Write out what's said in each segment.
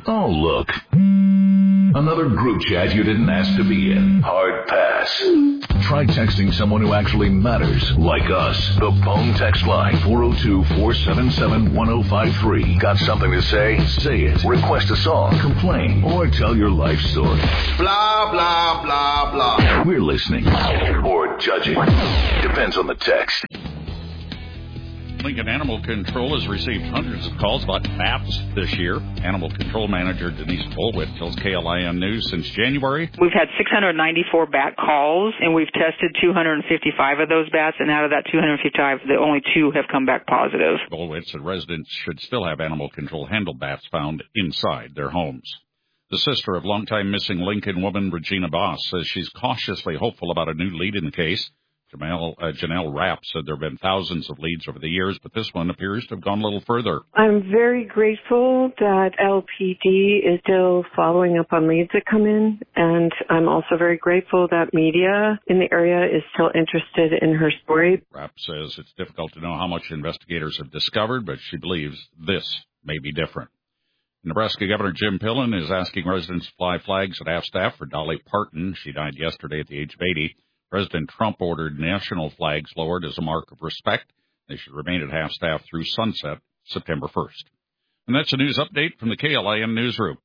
Oh, look. Another group chat you didn't ask to be in. Hard pass. Try texting someone who actually matters, like us. The Bone text line, 402-477-1053. Got something to say? Say it. Request a song, complain, or tell your life story. Blah, blah, blah, blah. We're listening. Or judging. Depends on the text. Lincoln Animal Control has received hundreds of calls about bats this year. Animal Control Manager Denise Bolwitt tells KLIN News since January. We've had 694 bat calls, and we've tested 255 of those bats, and out of that 255, only 2 have come back positive. Bolwitt said residents should still have Animal Control handle bats found inside their homes. The sister of longtime missing Lincoln woman Regina Boss says she's cautiously hopeful about a new lead in the case. Janelle Rapp said there have been thousands of leads over the years, but this one appears to have gone a little further. I'm very grateful that LPD is still following up on leads that come in, and I'm also very grateful that media in the area is still interested in her story. Rapp says it's difficult to know how much investigators have discovered, but she believes this may be different. Nebraska Governor Jim Pillen is asking residents to fly flags at half-staff for Dolly Parton. She died yesterday at the age of 80. President Trump ordered national flags lowered as a mark of respect. They should remain at half-staff through sunset, September 1st. And that's a news update from the KLIN Newsroom.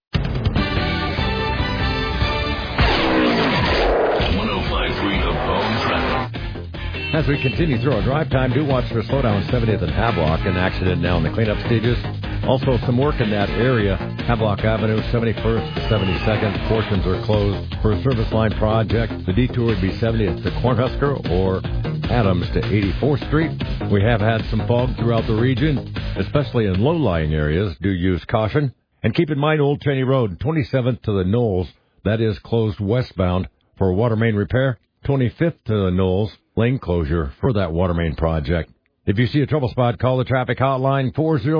105.3 The Bone Traffic. As we continue through our drive time, do watch for slowdown 70th and Havelock, an accident now in the cleanup stages. Also, some work in that area. Havelock Avenue, 71st to 72nd. Portions are closed for a service line project. The detour would be 70th to Cornhusker or Adams to 84th Street. We have had some fog throughout the region, especially in low-lying areas. Do use caution. And keep in mind Old Cheney Road, 27th to the Knolls. That is closed westbound for water main repair. 25th to the Knolls, lane closure for that water main project. If you see a trouble spot, call the traffic hotline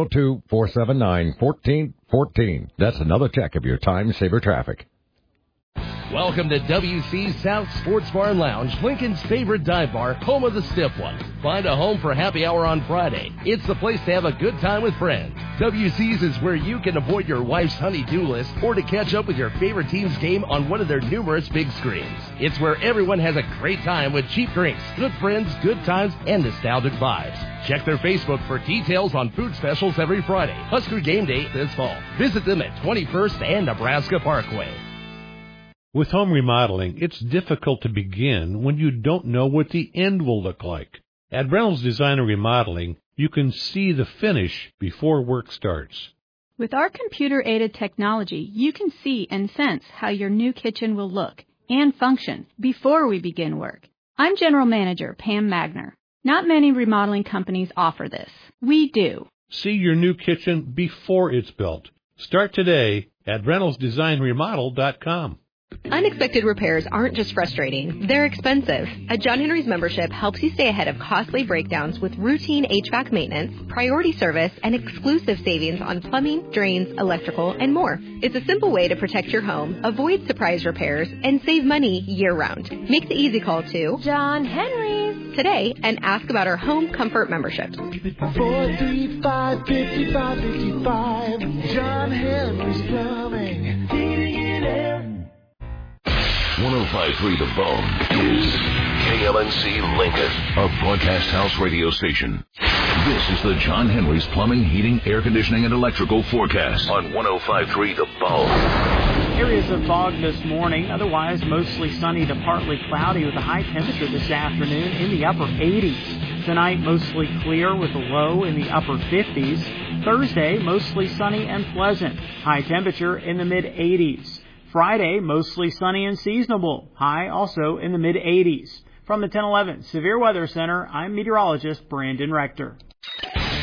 402-479-1414. That's another check of your time-saver traffic. Welcome to WC's South Sports Bar and Lounge, Lincoln's favorite dive bar, home of the stiff one. Find a home for happy hour on Friday. It's the place to have a good time with friends. WC's is where you can avoid your wife's honey-do list or to catch up with your favorite team's game on one of their numerous big screens. It's where everyone has a great time with cheap drinks, good friends, good times, and nostalgic vibes. Check their Facebook for details on food specials every Friday. Husker game day this fall. Visit them at 21st and Nebraska Parkway. With home remodeling, it's difficult to begin when you don't know what the end will look like. At Reynolds Design and Remodeling, you can see the finish before work starts. With our computer-aided technology, you can see and sense how your new kitchen will look and function before we begin work. I'm General Manager Pam Magner. Not many remodeling companies offer this. We do. See your new kitchen before it's built. Start today at ReynoldsDesignRemodel.com. Unexpected repairs aren't just frustrating, they're expensive. A John Henry's membership helps you stay ahead of costly breakdowns with routine HVAC maintenance, priority service, and exclusive savings on plumbing, drains, electrical, and more. It's a simple way to protect your home, avoid surprise repairs, and save money year-round. Make the easy call to John Henry's today and ask about our home comfort memberships. 435-5555, John Henry's Plumbing, heating and air. 105.3 The Bone is KLNC Lincoln, a broadcast house radio station. This is the John Henry's Plumbing, Heating, Air Conditioning, and Electrical forecast on 105.3 The Bone. Areas of fog this morning, otherwise mostly sunny to partly cloudy with a high temperature this afternoon in the upper 80s. Tonight, mostly clear with a low in the upper 50s. Thursday, mostly sunny and pleasant. High temperature in the mid-80s. Friday, mostly sunny and seasonable. High also in the mid-80s. From the 1011 Severe Weather Center, I'm meteorologist Brandon Rector.